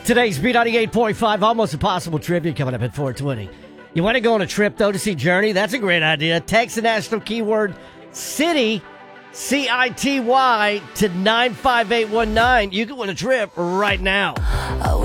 Today's B98.5 Almost Impossible trivia coming up at 420. You want to go on a trip, though, to see Journey? That's a great idea. Text the national keyword CITY, CITY, to 95819. You can win a trip right now.